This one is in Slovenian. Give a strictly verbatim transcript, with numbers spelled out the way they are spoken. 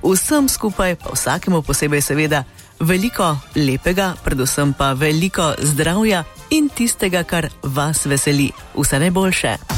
Vsem skupaj, pa vsakemu posebej seveda, veliko lepega, predvsem pa veliko zdravja in tistega, kar vas veseli. Vse najboljše.